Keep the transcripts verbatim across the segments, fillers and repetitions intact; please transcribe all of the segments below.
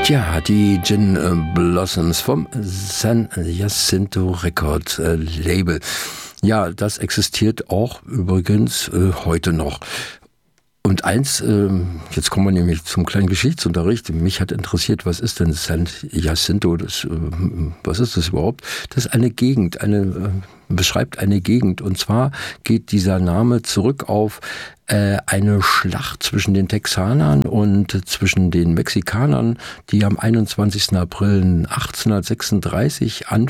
Tja, die Gin Blossoms vom San Jacinto Record äh, Label. Ja, das existiert auch übrigens äh, heute noch. Und eins, äh, jetzt kommen wir nämlich zum kleinen Geschichtsunterricht. Mich hat interessiert, was ist denn San Jacinto? Das, äh, was ist das überhaupt? Das ist eine Gegend, eine äh, beschreibt eine Gegend. Und zwar geht dieser Name zurück auf äh, eine Schlacht zwischen den Texanern und zwischen den Mexikanern, die am einundzwanzigsten April achtzehnhundertsechsunddreißig an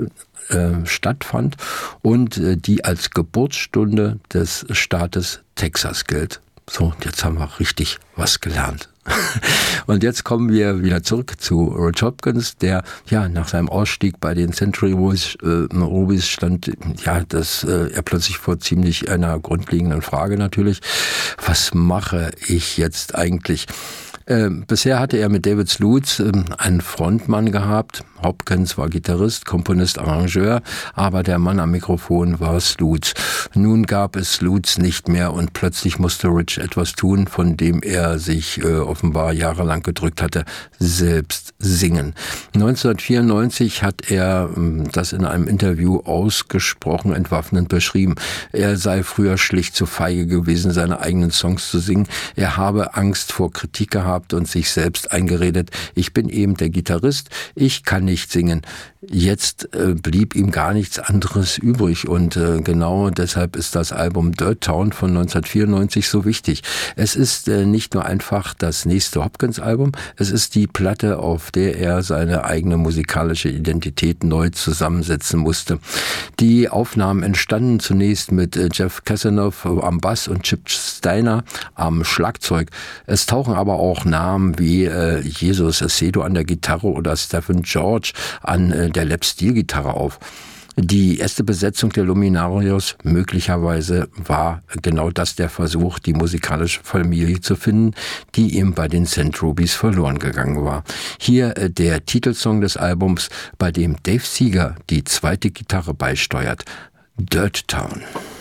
äh, stattfand und äh, die als Geburtsstunde des Staates Texas gilt. So, jetzt haben wir richtig was gelernt. Und jetzt kommen wir wieder zurück zu Rich Hopkins, der ja nach seinem Ausstieg bei den Century Rubies, äh, Rubies stand, ja, dass äh, er plötzlich vor ziemlich einer grundlegenden Frage natürlich, was mache ich jetzt eigentlich? Äh, bisher hatte er mit David Slutz äh, einen Frontmann gehabt. Hopkins war Gitarrist, Komponist, Arrangeur, aber der Mann am Mikrofon war Slutz. Nun gab es Slutz nicht mehr und plötzlich musste Rich etwas tun, von dem er sich äh, offenbar jahrelang gedrückt hatte, selbst singen. neunzehnhundertvierundneunzig hat er äh, das in einem Interview ausgesprochen entwaffnend beschrieben. Er sei früher schlicht zu feige gewesen, seine eigenen Songs zu singen. Er habe Angst vor Kritik gehabt und sich selbst eingeredet, ich bin eben der Gitarrist, ich kann nicht singen. Jetzt äh, blieb ihm gar nichts anderes übrig und äh, genau deshalb ist das Album Dirt Town von neunzehnhundertvierundneunzig so wichtig. Es ist äh, nicht nur einfach das nächste Hopkins-Album, es ist die Platte, auf der er seine eigene musikalische Identität neu zusammensetzen musste. Die Aufnahmen entstanden zunächst mit äh, Jeff Kasanoff am Bass und Chip Steiner am Schlagzeug. Es tauchen aber auch Namen wie äh, Jesus Acedo an der Gitarre oder Stephen George an äh, der Lap-Steel-Gitarre auf. Die erste Besetzung der Luminarios möglicherweise war genau das der Versuch, die musikalische Familie zu finden, die ihm bei den Cent Rubies verloren gegangen war. Hier äh, der Titelsong des Albums, bei dem Dave Seeger die zweite Gitarre beisteuert, Dirt Town.